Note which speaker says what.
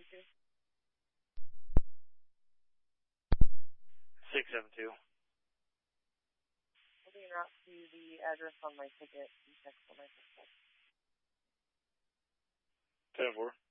Speaker 1: 672.
Speaker 2: 672.
Speaker 1: I'll be en route to the address on my ticket. You text on my ticket.
Speaker 2: 10-4.